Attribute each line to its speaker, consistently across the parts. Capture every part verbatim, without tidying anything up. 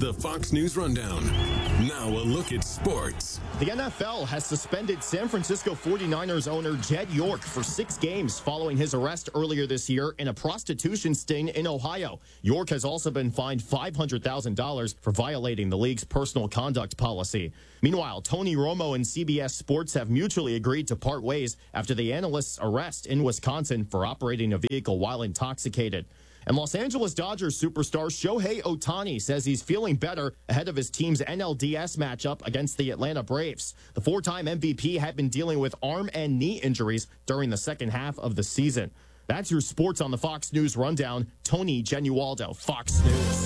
Speaker 1: the Fox News Rundown. Now a look at sports.
Speaker 2: The N F L has suspended San Francisco forty-niners owner Jed York for six games following his arrest earlier this year in a prostitution sting in Ohio. York has also been fined five hundred thousand dollars for violating the league's personal conduct policy. Meanwhile, Tony Romo and C B S Sports have mutually agreed to part ways after the analyst's arrest in Wisconsin for operating a vehicle while intoxicated. And Los Angeles Dodgers superstar Shohei Ohtani says he's feeling better ahead of his team's N L D S matchup against the Atlanta Braves. The four-time M V P had been dealing with arm and knee injuries during the second half of the season. That's your sports on the Fox News Rundown. Tony Genualdo, Fox News.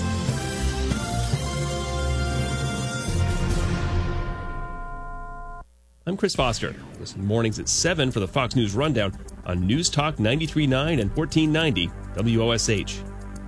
Speaker 3: I'm Chris Foster. Listen mornings at seven for the Fox News Rundown on News Talk ninety-three point nine and fourteen ninety W O S H.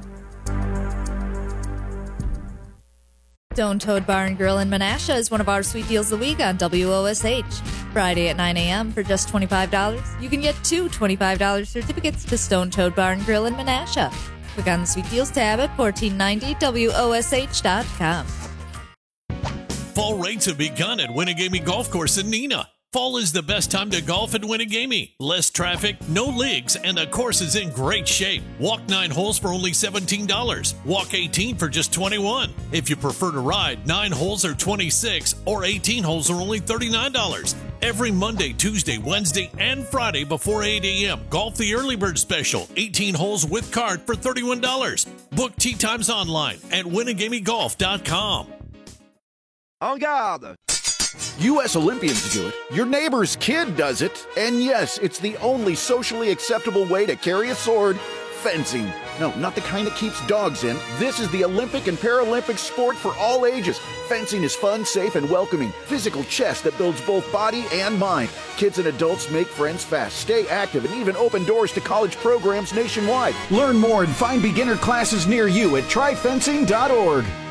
Speaker 4: Stone Toad Bar and Grill in Menasha is one of our sweet deals of the week on W O S H. Friday at nine a.m. for just twenty-five dollars, you can get two twenty-five dollars certificates to Stone Toad Bar and Grill in Menasha. Click on the Sweet Deals tab at fourteen ninety W O S H dot com.
Speaker 5: Fall rates have begun at Winnegamie Golf Course in Neenah. Fall is the best time to golf at Winnegamie. Less traffic, no leagues, and the course is in great shape. Walk nine holes for only seventeen dollars. Walk eighteen for just twenty-one dollars. If you prefer to ride, nine holes are twenty-six dollars or eighteen holes are only thirty-nine dollars. Every Monday, Tuesday, Wednesday, and Friday before eight a.m. Golf the Early Bird Special. eighteen holes with cart for thirty-one dollars. Book tee times online at Winnegamie Golf dot com.
Speaker 6: En garde! U S Olympians do it, your neighbor's kid does it, and yes, it's the only socially acceptable way to carry a sword, fencing. No, not the kind that keeps dogs in. This is the Olympic and Paralympic sport for all ages. Fencing is fun, safe, and welcoming. Physical chess that builds both body and mind. Kids and adults make friends fast, stay active, and even open doors to college programs nationwide. Learn more and find beginner classes near you at try fencing dot org.